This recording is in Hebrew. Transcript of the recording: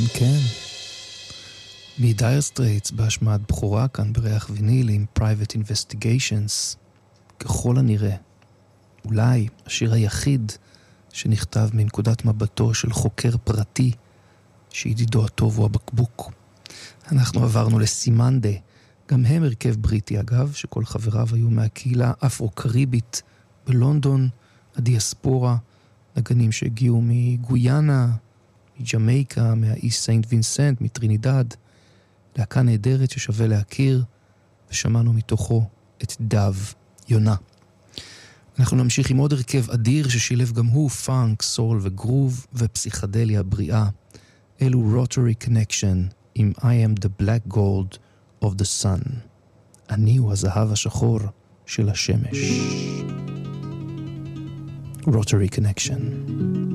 כן. מדייר סטרייטס בהשמעת בחורה כאן בריח ויניל עם Private Investigations. ככל הנראה, אולי השיר היחיד שנכתב מנקודת מבטו של חוקר פרטי שידידו הטוב הוא הבקבוק. אנחנו עברנו לסימנדה, גם הם הרכב בריטי אגב, שכל חבריו היו מהקהילה אפרו-קריבית בלונדון, הדיאספורה, נגנים שהגיעו מגויאנה, מג'מייקה, מהאיסט סיינט וינסנט, מטרינידד, להקה נהדרת ששווה להכיר, ושמענו מתוכו את דב, יונה. אנחנו נמשיך עם עוד הרכב אדיר ששילב גם הוא פאנק, סול וגרוב ופסיכדליה בריאה. אלו רוטרי קונקשן עם I am the black gold of the sun. אני הוא הזהב השחור של השמש. רוטרי קונקשן.